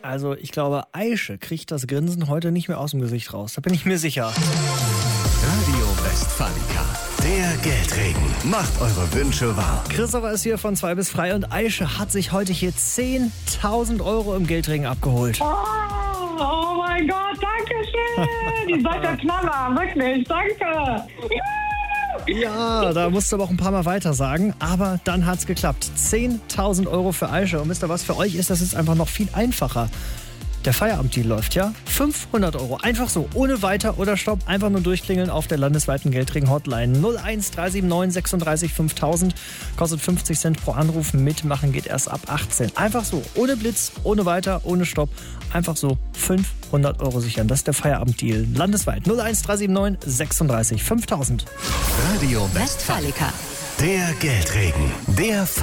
Also ich glaube, Aische kriegt das Grinsen heute nicht mehr aus dem Gesicht raus. Da bin ich mir sicher. Radio Westfalica, der Geldregen. Macht eure Wünsche wahr. Christopher ist hier von 2 bis frei und Aische hat sich heute hier 10.000 € im Geldregen abgeholt. Oh mein Gott, danke schön. Ihr seid der Knaller, wirklich, danke. Ja, da musst du aber auch ein paar Mal weiter sagen, aber dann hat's geklappt. 10.000 € für Aische. Und wisst ihr was, für euch ist das jetzt einfach noch viel einfacher. Der Feierabenddeal läuft, ja? 500 €. Einfach so, ohne Weiter oder Stopp. Einfach nur durchklingeln auf der landesweiten Geldregen-Hotline. 01 379 36 5000. Kostet 50 Cent pro Anruf. Mitmachen geht erst ab 18. Einfach so, ohne Blitz, ohne Weiter, ohne Stopp. Einfach so 500 € sichern. Das ist der Feierabenddeal. Landesweit 01 379 36 5000. Radio Westfalica. Der Geldregen. Der